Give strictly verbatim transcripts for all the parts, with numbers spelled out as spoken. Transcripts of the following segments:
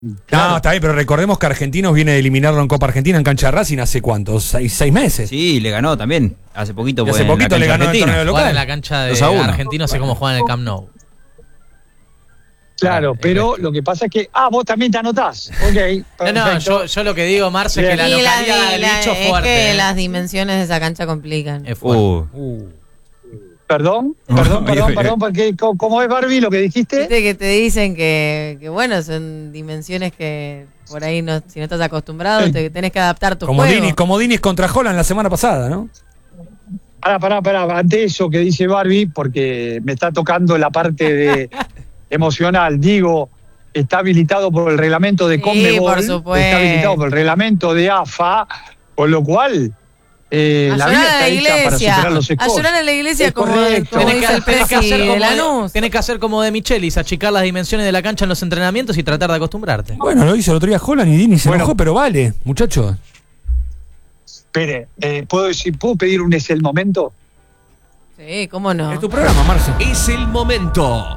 Claro. No, está bien, pero recordemos que Argentinos viene de eliminarlo en Copa Argentina en cancha de Racing hace ¿cuántos? ¿Seis, seis meses? Sí, le ganó también. Hace poquito. Hace poquito le ganó el torneo local. Jugar en la cancha de Argentinos, sé cómo juegan en el Camp Nou. Claro, pero lo que pasa es que... Ah, vos también te anotás. Ok, no, no, yo, yo lo que digo, Marce, es que la y localidad la, del la, bicho es fuerte. que eh. las dimensiones de esa cancha complican. Es fuerte. Uh. Uh. Perdón, perdón, perdón, perdón, porque ¿cómo es, Barbie, lo que dijiste? Viste que te dicen que, que, bueno, son dimensiones que por ahí, no, si no estás acostumbrado, Sí. te tenés que adaptar tu Como juego. Dinis, como Dinis contra Holland la semana pasada, ¿no? Pará, pará, pará, ante eso que dice Barbie, porque me está tocando la parte de emocional, digo... Está habilitado por el reglamento de Sí, Conmebol, por supuesto. está habilitado por el reglamento de A F A, con lo cual eh, A la llorar vida a la está hecha para iglesia. superar los A scores. llorar en la iglesia Es como, correcto. como Tenés dice que, el tenés que presi hacer de como Lanús. de, tenés que hacer como de Michelis, achicar las dimensiones de la cancha en los entrenamientos y tratar de acostumbrarte. Bueno, lo hizo el otro día Holland y Dinis se Bueno. enojó, pero vale, muchachos. Espere, eh, ¿puedo, decir, ¿puedo pedir un es el momento? Sí, cómo no. Es tu programa, Marce. Es el momento.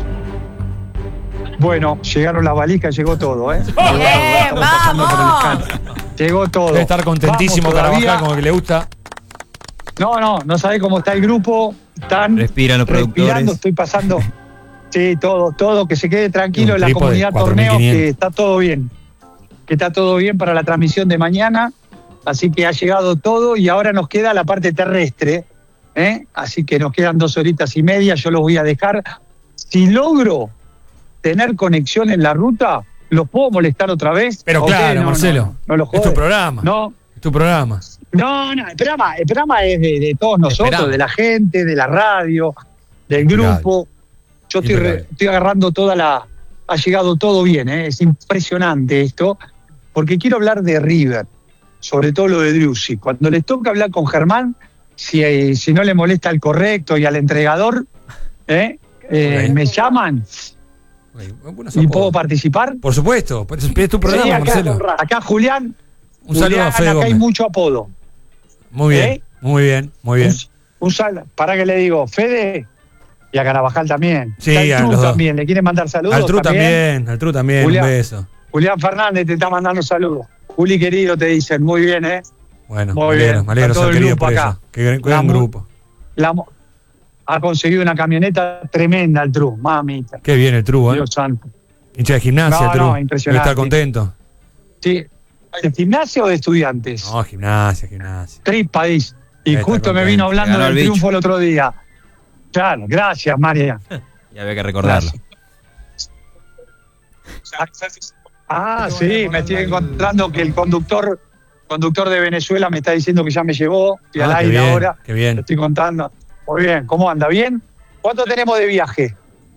Bueno, llegaron las valijas, llegó todo, ¿eh? Llegó todo, Bien, estamos pasando por el vamos. descanso. Llegó todo. Debe estar contentísimo Vamos, Carabajal, todavía. como que le gusta. No, no, no sabe cómo está el grupo. Están Respiran los respirando, productores. estoy pasando. Sí, todo, todo, que se quede tranquilo Un en la trípode, comunidad cuatro mil torneo, quinientos. que está todo bien. Que está todo bien para la transmisión de mañana. Así que ha llegado todo y ahora nos queda la parte terrestre. ¿eh? Así que nos quedan dos horitas y media. Yo los voy a dejar. Si logro tener conexión en la ruta, ¿los puedo molestar otra vez? Pero ¿O claro, qué? No, Marcelo. No, no, lo Es tu jode. programa. No, Es tu programa. no, no, el programa, el programa es de, de todos nosotros, Esperamos. de la gente, de la radio, del grupo. Yo estoy, re- Impecable. estoy agarrando toda la... Ha llegado todo bien, ¿eh? Es impresionante esto, porque quiero hablar de River, sobre todo lo de Driussi. Cuando les toca hablar con Germán, si, eh, si no le molesta al correcto y al entregador, ¿eh? Eh, Ok. me llaman Ok, buenos y apodos. puedo participar. Por supuesto, es es tu Sí, programa, acá, Marcelo. acá Julián, Un saludo Julián, a Fede acá hay Gómez. mucho apodo. Muy bien, ¿Eh? muy bien, muy bien. Un, un sal, para que le digo, Fede y a Carabajal también. Sí, Está el a Tru los dos. también, le quieren mandar saludos. Al Tru también, al Tru también, Julián. un beso. Julián Fernández te está mandando saludos. Juli querido, te dicen, muy bien, ¿eh? Bueno, Muy me alegro, bien. me alegro Está todo ser el querido grupo por acá. eso. Qué gran, qué La gran mu- grupo. La, mo- ha conseguido una camioneta tremenda el Tru, mamita. Qué bien el Tru, ¿eh? Dios santo. Hincha de gimnasia, No, el Tru. no, Debe impresionante. estar contento. Sí. ¿De gimnasia o de estudiantes? No, gimnasia, gimnasia. Tripa, dice. Y Está justo me contento. vino hablando Ganó del el bicho. triunfo el otro día. Claro, gracias, María. Y había que recordarlo. Ah, sí, me estoy encontrando que el conductor conductor de Venezuela me está diciendo que ya me llevó. Estoy al Ah, qué aire bien, ahora. qué bien. Te estoy contando. Muy bien, ¿cómo anda? ¿Bien? ¿Cuánto tenemos de viaje?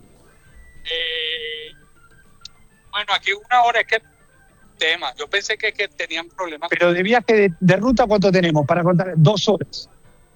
Eh, bueno, aquí una hora es que tema. Yo pensé que, que tenían problemas. Pero de viaje de, de ruta, ¿cuánto tenemos? Para contar, dos horas.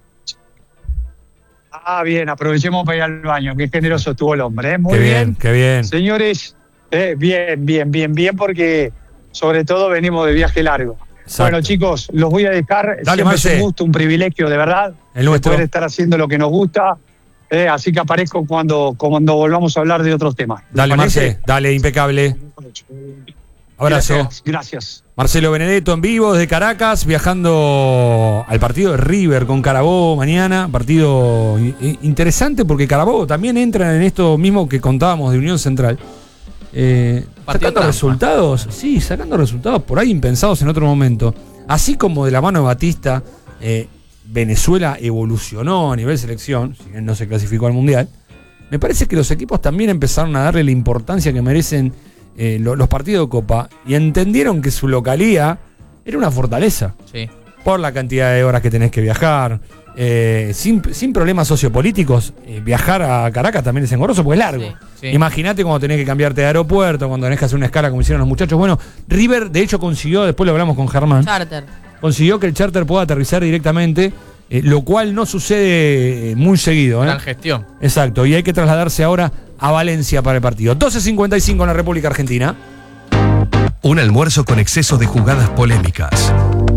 Ah, bien, aprovechemos para ir al baño. Qué generoso estuvo el hombre, ¿eh? Muy Qué bien. bien, qué bien. Señores, eh, bien, bien, bien, bien, porque sobre todo venimos de viaje largo. Exacto. Bueno, chicos, los voy a dejar. Dale, Siempre es Marce. un gusto, un privilegio, de verdad. El nuestro. Poder estar haciendo lo que nos gusta. Eh, así que aparezco cuando, cuando volvamos a hablar de otros temas. ¿Les Dale, parece? Marce, dale, impecable. Abrazo. Gracias. Gracias. Marcelo Benedetto en vivo desde Caracas, viajando al partido de River con Carabobo mañana. Partido i- interesante porque Carabobo también entra en esto mismo que contábamos de Unión Central. Eh, Partido sacando trampa. resultados, sí, sacando resultados por ahí impensados en otro momento. Así como de la mano de Batista, eh, Venezuela evolucionó a nivel selección, si bien no se clasificó al Mundial. Me parece que los equipos también empezaron a darle la importancia que merecen eh, lo- los partidos de Copa y entendieron que su localía era una fortaleza Sí. por la cantidad de horas que tenés que viajar. Eh, sin, sin problemas sociopolíticos, eh, viajar a Caracas también es engorroso porque es largo. Sí, sí. Imagínate cuando tenés que cambiarte de aeropuerto, cuando tenés que hacer una escala como hicieron los muchachos. Bueno, River de hecho consiguió, después lo hablamos con Germán, Charter. consiguió que el charter pueda aterrizar directamente, eh, lo cual no sucede eh, muy seguido. ¿eh? Gran gestión. Exacto, y hay que trasladarse ahora a Valencia para el partido. doce cincuenta y cinco en la República Argentina. Un almuerzo con exceso de jugadas polémicas.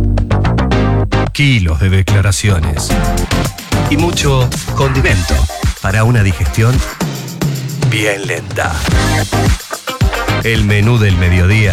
Kilos de declaraciones. Y mucho condimento para una digestión bien lenta. El menú del mediodía